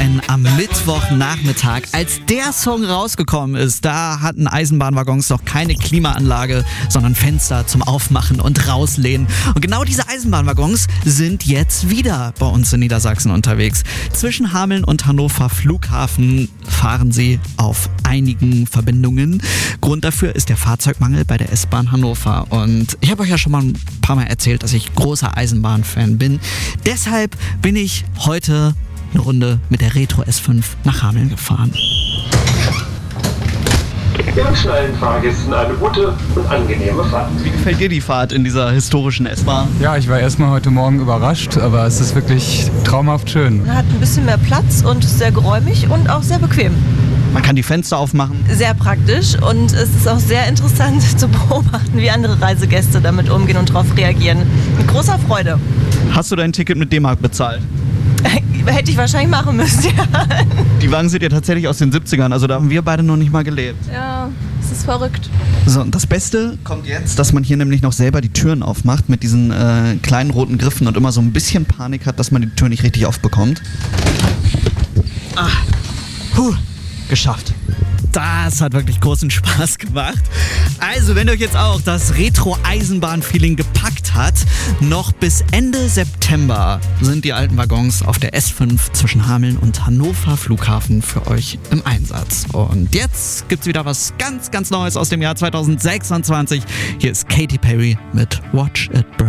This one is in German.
denn am Mittwochnachmittag, als der Song rausgekommen ist, da hatten Eisenbahnwaggons noch keine Klimaanlage, sondern Fenster zum Aufmachen und Rauslehnen. Und genau diese Eisenbahnwaggons sind jetzt wieder bei uns in Niedersachsen unterwegs. Zwischen Hameln und Hannover Flughafen fahren sie auf einigen Verbindungen. Grund dafür ist der Fahrzeugmangel bei der S-Bahn Hannover. Und ich habe euch ja schon mal ein paar Mal erzählt, dass ich großer Eisenbahnfan bin. Deshalb bin ich heute eine Runde mit der Retro S5 nach Hameln gefahren. Wir wünschen allen Fahrgästen eine gute und angenehme Fahrt. Wie gefällt dir die Fahrt in dieser historischen S-Bahn? Ja, ich war erstmal heute Morgen überrascht, aber es ist wirklich traumhaft schön. Man hat ein bisschen mehr Platz und ist sehr geräumig und auch sehr bequem. Man kann die Fenster aufmachen. Sehr praktisch und es ist auch sehr interessant zu beobachten, wie andere Reisegäste damit umgehen und darauf reagieren. Mit großer Freude. Hast du dein Ticket mit D-Mark bezahlt? Hätte ich wahrscheinlich machen müssen, ja. Die Wagen sind ja tatsächlich aus den 70ern, also da haben wir beide noch nicht mal gelebt. Ja, es ist verrückt. So, und das Beste kommt jetzt, dass man hier nämlich noch selber die Türen aufmacht mit diesen kleinen roten Griffen und immer so ein bisschen Panik hat, dass man die Tür nicht richtig aufbekommt. Geschafft. Das hat wirklich großen Spaß gemacht. Also, wenn euch jetzt auch das Retro-Eisenbahn-Feeling gepackt hat, noch bis Ende September sind die alten Waggons auf der S5 zwischen Hameln und Hannover Flughafen für euch im Einsatz. Und jetzt gibt's wieder was ganz, ganz Neues aus dem Jahr 2026. Hier ist Katy Perry mit Watch It Burn.